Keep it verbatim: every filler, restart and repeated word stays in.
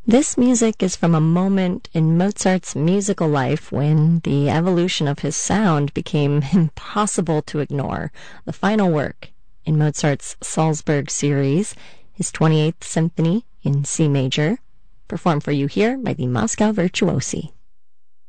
This music is from a moment in Mozart's musical life when the evolution of his sound became impossible to ignore. The final work in Mozart's Salzburg series, his twenty-eighth Symphony in C major, performed for you here by the Moscow Virtuosi.